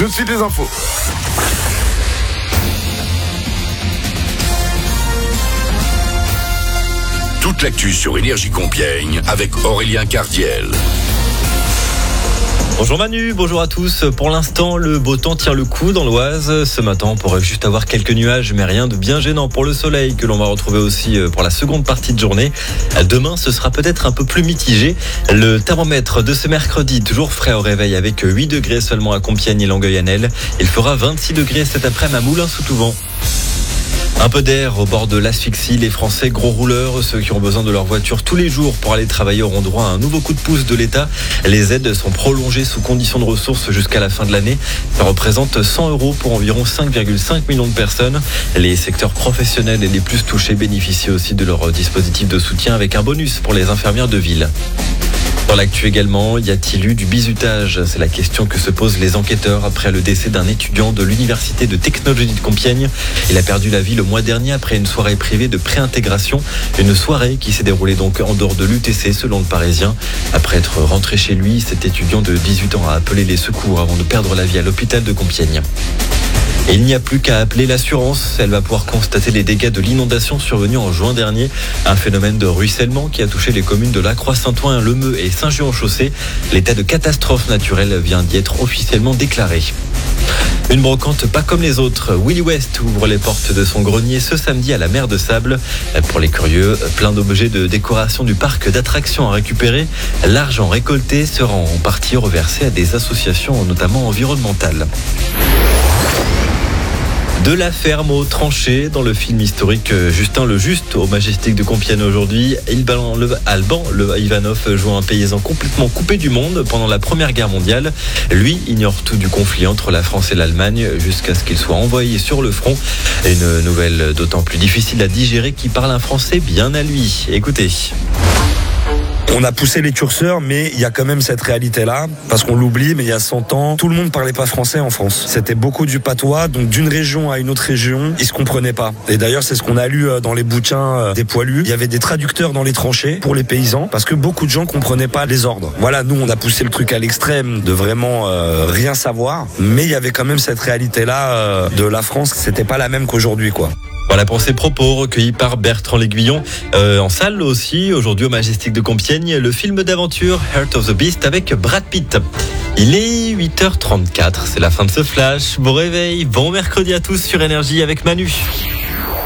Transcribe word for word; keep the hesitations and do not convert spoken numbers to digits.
Tout de suite les infos. Toute l'actu sur Énergie Compiègne avec Aurélien Cardiel. Bonjour Manu, bonjour à tous. Pour l'instant, le beau temps tient le coup dans l'Oise. Ce matin, on pourrait juste avoir quelques nuages, mais rien de bien gênant pour le soleil que l'on va retrouver aussi pour la seconde partie de journée. Demain, ce sera peut-être un peu plus mitigé. Le thermomètre de ce mercredi, toujours frais au réveil avec huit degrés seulement à Compiègne et Langueil-en-Elle. Il fera vingt-six degrés cet après-midi à Moulins-sous-Touvent. Un peu d'air au bord de l'asphyxie. Les Français gros rouleurs, ceux qui ont besoin de leur voiture tous les jours pour aller travailler, auront droit à un nouveau coup de pouce de l'État. Les aides sont prolongées sous conditions de ressources jusqu'à la fin de l'année. Ça représente cent euros pour environ cinq virgule cinq millions de personnes. Les secteurs professionnels et les plus touchés bénéficient aussi de leur dispositif de soutien avec un bonus pour les infirmières de ville. Dans l'actu également, y a-t-il eu du bizutage ? C'est la question que se posent les enquêteurs après le décès d'un étudiant de l'Université de technologie de Compiègne. Il a perdu la vie le mois dernier après une soirée privée de préintégration. Une soirée qui s'est déroulée donc en dehors de l'U T C selon le Parisien. Après être rentré chez lui, cet étudiant de dix-huit ans a appelé les secours avant de perdre la vie à l'hôpital de Compiègne. Et il n'y a plus qu'à appeler l'assurance. Elle va pouvoir constater les dégâts de l'inondation survenue en juin dernier. Un phénomène de ruissellement qui a touché les communes de Lacroix-Saint-Ouen, Le Meux et Saint-Jean-en-Chaussée. L'état de catastrophe naturelle vient d'y être officiellement déclaré. Une brocante pas comme les autres. Willy West ouvre les portes de son grenier ce samedi à la mer de Sable. Pour les curieux, plein d'objets de décoration du parc d'attractions à récupérer. L'argent récolté sera en partie reversé à des associations, notamment environnementales. De la ferme au tranché, dans le film historique Justin le Juste au Majestic de Compiègne aujourd'hui, Alban le, Alban le Ivanov joue un paysan complètement coupé du monde pendant la Première Guerre mondiale. Lui ignore tout du conflit entre la France et l'Allemagne jusqu'à ce qu'il soit envoyé sur le front. Une nouvelle d'autant plus difficile à digérer qui parle un français bien à lui. Écoutez. On a poussé les curseurs, mais il y a quand même cette réalité-là, parce qu'on l'oublie, mais il y a cent ans, tout le monde parlait pas français en France. C'était beaucoup du patois, donc d'une région à une autre région, ils se comprenaient pas. Et d'ailleurs, c'est ce qu'on a lu dans les bouquins des poilus. Il y avait des traducteurs dans les tranchées pour les paysans, parce que beaucoup de gens comprenaient pas les ordres. Voilà, nous, on a poussé le truc à l'extrême de vraiment euh, rien savoir, mais il y avait quand même cette réalité-là euh, de la France, c'était pas la même qu'aujourd'hui, quoi. Voilà pour ces propos recueillis par Bertrand L'Aiguillon. Euh, en salle aussi, aujourd'hui au Majestic de Compiègne, le film d'aventure Heart of the Beast avec Brad Pitt. Il est huit heures trente-quatre, c'est la fin de ce flash. Bon réveil, bon mercredi à tous sur Énergie avec Manu.